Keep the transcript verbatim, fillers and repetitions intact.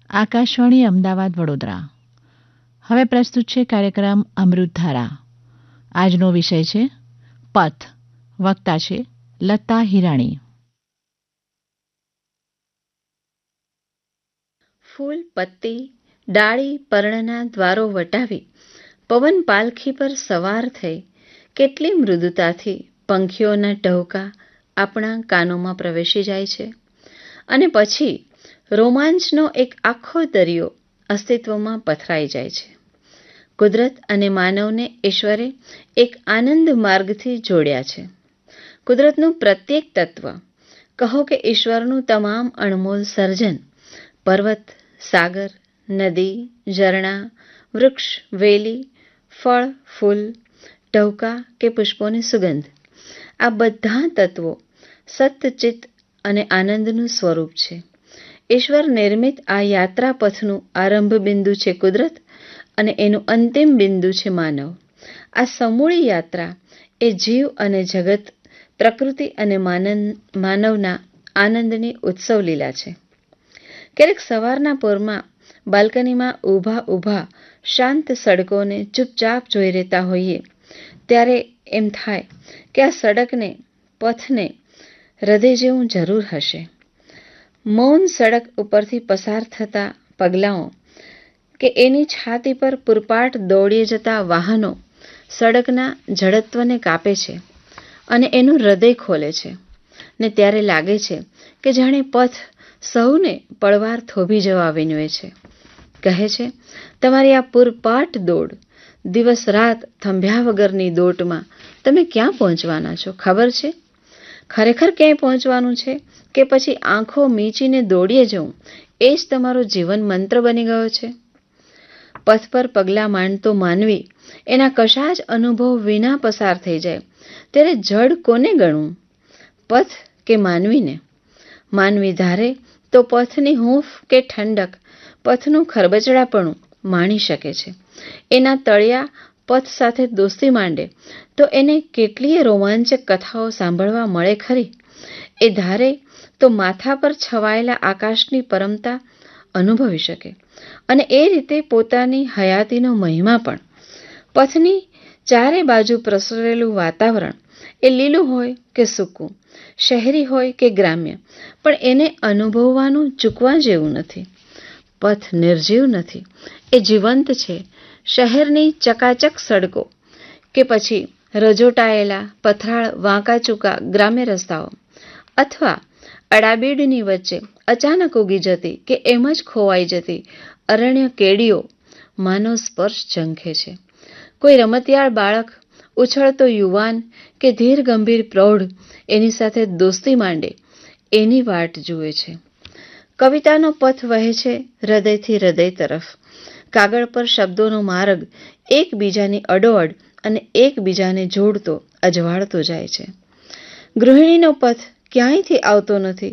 આકાશવાણી અમદાવાદ વડોદરા. હવે પ્રસ્તુત છે કાર્યક્રમ અમૃતધારા. આજનો વિષય છે પથ. વક્તા છે લતા હિરાણી. ફૂલ પત્તી ડાળી પર્ણના દ્વારો વટાવી પવન પાલખી પર સવાર થઈ કેટલી મૃદુતાથી પંખીઓના ટહુકા આપણા કાનોમાં પ્રવેશી જાય છે અને પછી રોમાંચનો એક આખો દરિયો અસ્તિત્વમાં પથરાઈ જાય છે. કુદરત અને માનવને ઈશ્વરે એક આનંદ માર્ગથી જોડ્યા છે. કુદરતનું પ્રત્યેક તત્વ, કહો કે ઈશ્વરનું તમામ અણમોલ સર્જન, પર્વત, સાગર, નદી, ઝરણા, વૃક્ષ, વેલી, ફળ, ફૂલ, ટહુકા કે પુષ્પોની સુગંધ, આ બધા તત્વો સતચિત્ત અને આનંદનું સ્વરૂપ છે. ઈશ્વર નિર્મિત આ યાત્રા પથનું આરંભ બિંદુ છે કુદરત અને એનું અંતિમ બિંદુ છે માનવ. આ સમૂળી યાત્રા એ જીવ અને જગત, પ્રકૃતિ અને માનવના આનંદની ઉત્સવ લીલા છે. ક્યારેક સવારના પોરમાં બાલ્કનીમાં ઊભા ઊભા શાંત સડકોને ચૂપચાપ જોઈ રહેતા હોઈએ ત્યારે એમ થાય કે આ સડકને, પથને હૃદય જેવું જરૂર હશે. મૌન સડક ઉપરથી પસાર થતા પગલાઓ કે એની છાતી પર પૂરપાટ દોડી જતા વાહનો સડકના જડત્વને કાપે છે અને એનું હૃદય ખોલે છે ને ત્યારે લાગે છે કે જાણે પથ સૌને પળવાર થોભી જવા વિનવે છે. કહે છે, તમારી આ પૂરપાટ દોડ, દિવસ રાત થંભ્યા વગરની દોટમાં તમે ક્યાં પહોંચવાના છો ખબર છે? ખરેખર ક્યાંય પહોંચવાનું છે કે પછી આંખો મીચીને દોડીએ જવું એ જ તમારો જીવન મંત્ર બની ગયો છે? પથ પર પગલાં માંડતો માનવી એના કશા જ અનુભવ વિના પસાર થઈ જાય ત્યારે જડ કોને ગણવું, પથ કે માનવીને? માનવી ધારે તો પથની હૂંફ કે ઠંડક, પથનું ખરબચડાપણું માણી શકે છે. એના તળિયા પથ સાથે દોસ્તી માંડે તો એને કેટલીય રોમાંચક કથાઓ સાંભળવા મળે ખરી. એ ધારે તો માથા પર છવાયેલા આકાશની પરમતા અનુભવી શકે અને એ રીતે પોતાની હયાતીનો મહિમા પણ. પથની ચારે બાજુ પ્રસરેલું વાતાવરણ એ લીલું હોય કે સૂકું, શહેરી હોય કે ગ્રામ્ય, પણ એને અનુભવવાનું ચૂકવા જેવું નથી. પથ નિર્જીવ નથી, એ જીવંત છે. શહેરની ચકાચક સડકો કે પછી રજોટાયેલા પથરાળ વાંકા ચૂકા ગ્રામ્ય રસ્તાઓ અથવા અડાબીડની વચ્ચે અચાનક ઉગી જતી કે એમ જ ખોવાઈ જતી અરણ્ય કેડીઓ માનવ સ્પર્શ ઝંખે છે. કોઈ રમતિયાળ બાળક, ઉછળતો યુવાન કે ધીર ગંભીર પ્રૌઢ એની સાથે દોસ્તી માંડે એની વાટ જુએ છે. કવિતાનો પથ વહે છે હૃદયથી હૃદય તરફ. કાગળ પર શબ્દોનો માર્ગ એકબીજાની અડોઅડ અને એકબીજાને જોડતો, અજવાળતો જાય છે. ગૃહિણીનો પથ ક્યાંયથી આવતો નથી